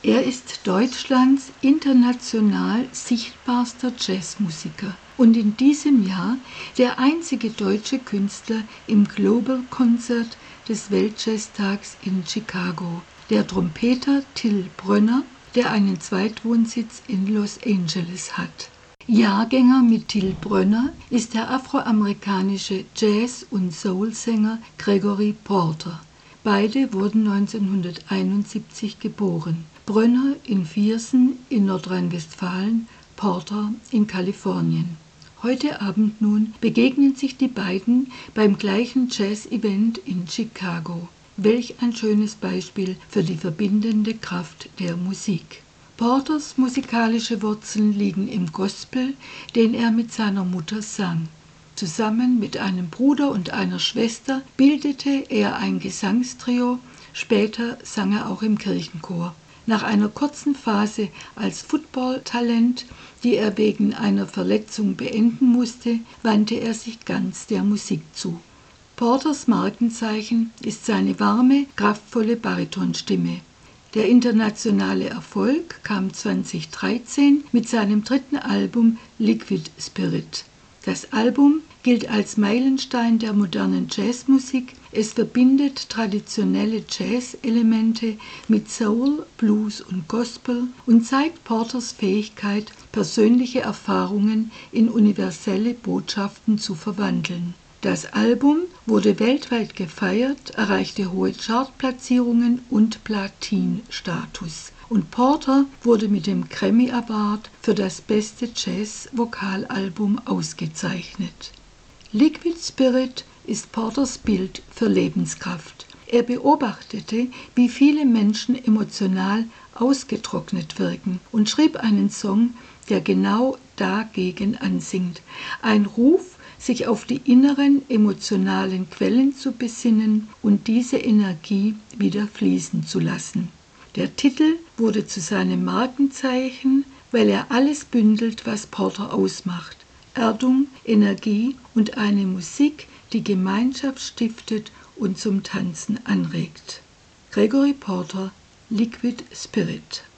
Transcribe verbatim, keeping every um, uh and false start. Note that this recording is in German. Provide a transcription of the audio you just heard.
Er ist Deutschlands international sichtbarster Jazzmusiker und in diesem Jahr der einzige deutsche Künstler im Global Concert des Weltjazztags in Chicago, der Trompeter Till Brönner, der einen Zweitwohnsitz in Los Angeles hat. Jahrgänger mit Till Brönner ist der afroamerikanische Jazz- und Soul-Sänger Gregory Porter. Beide wurden neunzehnhunderteinundsiebzig geboren. Brönner in Viersen in Nordrhein-Westfalen, Porter in Kalifornien. Heute Abend nun begegnen sich die beiden beim gleichen Jazz-Event in Chicago. Welch ein schönes Beispiel für die verbindende Kraft der Musik. Porters musikalische Wurzeln liegen im Gospel, den er mit seiner Mutter sang. Zusammen mit einem Bruder und einer Schwester bildete er ein Gesangstrio, später sang er auch im Kirchenchor. Nach einer kurzen Phase als Football-Talent, die er wegen einer Verletzung beenden musste, wandte er sich ganz der Musik zu. Porters Markenzeichen ist seine warme, kraftvolle Baritonstimme. Der internationale Erfolg kam zweitausenddreizehn mit seinem dritten Album Liquid Spirit. Das Album gilt als Meilenstein der modernen Jazzmusik. Es verbindet traditionelle Jazz-Elemente mit Soul, Blues und Gospel und zeigt Porters Fähigkeit, persönliche Erfahrungen in universelle Botschaften zu verwandeln. Das Album wurde weltweit gefeiert, erreichte hohe Chartplatzierungen und Platin-Status. Und Porter wurde mit dem Grammy Award für das beste Jazz-Vokalalbum ausgezeichnet. Liquid Spirit ist Porters Bild für Lebenskraft. Er beobachtete, wie viele Menschen emotional ausgetrocknet wirken und schrieb einen Song, der genau dagegen ansingt. Ein Ruf, sich auf die inneren emotionalen Quellen zu besinnen und diese Energie wieder fließen zu lassen. Der Titel wurde zu seinem Markenzeichen, weil er alles bündelt, was Porter ausmacht. Erdung, Energie und eine Musik, die Gemeinschaft stiftet und zum Tanzen anregt. Gregory Porter, Liquid Spirit.